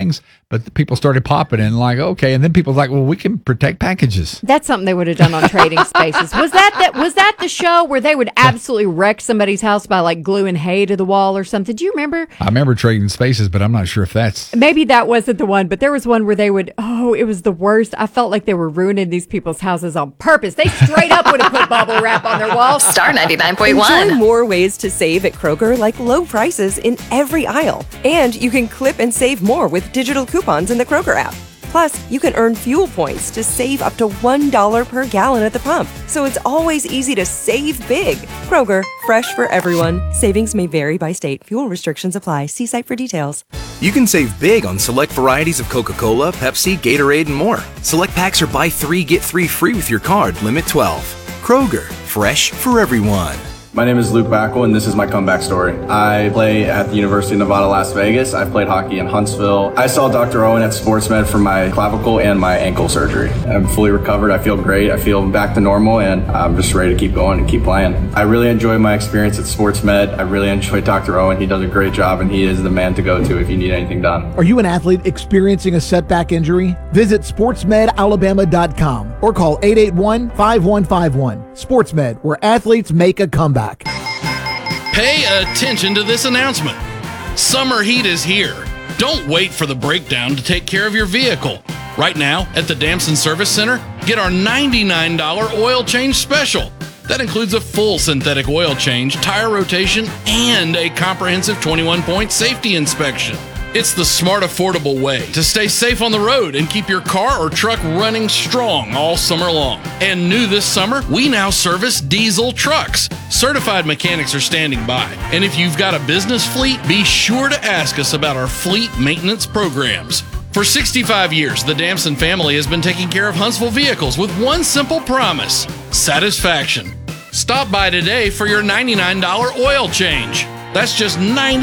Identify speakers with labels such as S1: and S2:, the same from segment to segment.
S1: things, but the people started popping and like, okay. And then people were like, well, we can protect packages.
S2: That's something they would have done on Trading Spaces. Was that the show where they would absolutely wreck somebody's house by like gluing hay to the wall or something? Do you remember?
S1: I remember Trading Spaces, but I'm not sure if that's...
S2: Maybe that wasn't the one, but there was one where they would, it was the worst. I felt like they were ruining these people's houses on purpose. They straight up would have put bubble wrap on their walls.
S3: Star 99.1.
S4: Enjoy more ways to save at Kroger, like low prices in every aisle. And you can clip and save more with digital coupons in the Kroger app. Plus, you can earn fuel points to save up to $1 per gallon at the pump. So it's always easy to save big. Kroger, fresh for everyone. Savings may vary by state. Fuel restrictions apply. See site for details.
S5: You can save big on select varieties of Coca-Cola, Pepsi, Gatorade, and more. Select packs are buy 3, get 3 free with your card, limit 12. Kroger, fresh for everyone.
S6: My name is Luke Backel, and this is my comeback story. I play at the University of Nevada, Las Vegas. I've played hockey in Huntsville. I saw Dr. Owen at SportsMed for my clavicle and my ankle surgery. I'm fully recovered. I feel great. I feel back to normal, and I'm just ready to keep going and keep playing. I really enjoy my experience at SportsMed. I really enjoy Dr. Owen. He does a great job, and he is the man to go to if you need anything done.
S7: Are you an athlete experiencing a setback injury? Visit sportsmedalabama.com or call 881-5151. SportsMed, where athletes make a comeback.
S8: Pay attention to this announcement. Summer heat is here. Don't wait for the breakdown to take care of your vehicle. Right now, at the Damson Service Center, get our $99 oil change special. That includes a full synthetic oil change, tire rotation, and a comprehensive 21-point safety inspection. It's the smart, affordable way to stay safe on the road and keep your car or truck running strong all summer long. And new this summer, we now service diesel trucks. Certified mechanics are standing by. And if you've got a business fleet, be sure to ask us about our fleet maintenance programs. For 65 years, the Damson family has been taking care of Huntsville vehicles with one simple promise: satisfaction. Stop by today for your $99 oil change. That's just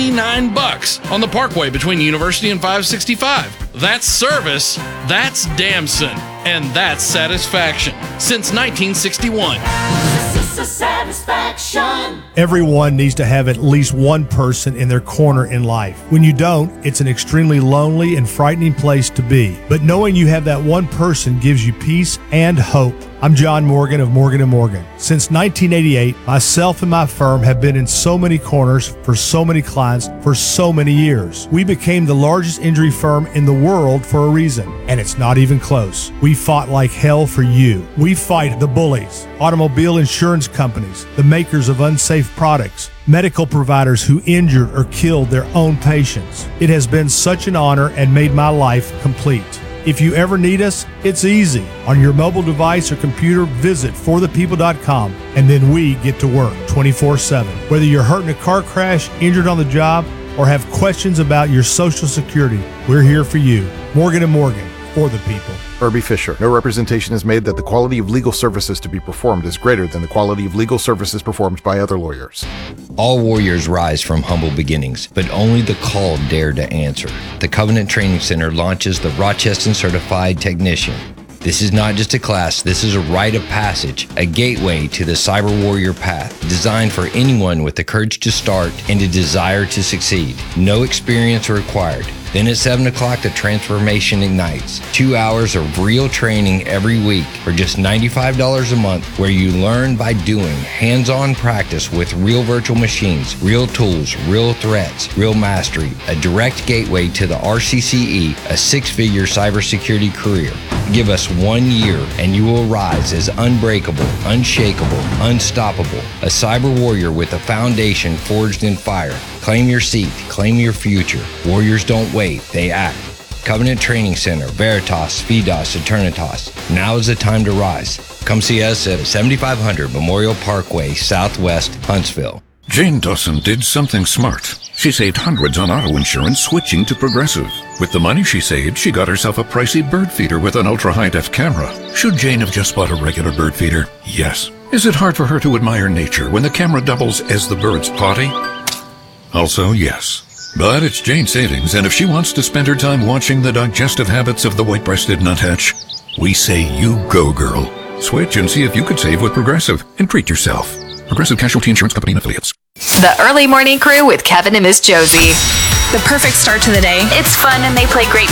S8: $99 on the Parkway between University and 565. That's service, that's Damson, and that's satisfaction since 1961.
S9: This is satisfaction.
S10: Everyone needs to have at least one person in their corner in life. When you don't, it's an extremely lonely and frightening place to be. But knowing you have that one person gives you peace and hope. I'm John Morgan of Morgan & Morgan. Since 1988, myself and my firm have been in so many corners for so many clients for so many years. We became the largest injury firm in the world for a reason, and it's not even close. We fought like hell for you. We fight the bullies, automobile insurance companies, the makers of unsafe products, medical providers who injured or killed their own patients. It has been such an honor and made my life complete. If you ever need us, it's easy. On your mobile device or computer, visit forthepeople.com, and then we get to work 24/7. Whether you're hurt in a car crash, injured on the job, or have questions about your Social Security, we're here for you. Morgan & Morgan, for the people.
S11: Irby Fisher. No representation is made that the quality of legal services to be performed is greater than the quality of legal services performed by other lawyers.
S12: All warriors rise from humble beginnings, but only the called dare to answer. The Covenant Training Center launches the Rochester Certified Technician. This is not just a class, this is a rite of passage, a gateway to the cyber warrior path, designed for anyone with the courage to start and a desire to succeed. No experience required. Then at 7 o'clock, the transformation ignites. 2 hours of real training every week for just $95 a month, where you learn by doing hands-on practice with real virtual machines, real tools, real threats, real mastery, a direct gateway to the RCCE, a 6-figure cybersecurity career. Give us 1 year and you will rise as unbreakable, unshakable, unstoppable, a cyber warrior with a foundation forged in fire. Claim your seat, claim your future. Warriors don't wait, they act. Covenant Training Center, Veritas, Fidas, Eternitas. Now is the time to rise. Come see us at 7500 Memorial Parkway, Southwest, Huntsville.
S13: Jane Dawson did something smart. She saved hundreds on auto insurance switching to Progressive. With the money she saved, she got herself a pricey bird feeder with an ultra-high-def camera. Should Jane have just bought a regular bird feeder? Yes. Is it hard for her to admire nature when the camera doubles as the bird's potty? Also, yes. But it's Jane's savings, and if she wants to spend her time watching the digestive habits of the white-breasted nuthatch, we say you go, girl. Switch and see if you could save with Progressive and treat yourself. Progressive Casualty Insurance Company and Affiliates.
S3: The Early Morning Crew with Kevin and Miss Josie.
S14: The perfect start to the day.
S3: It's fun and they play great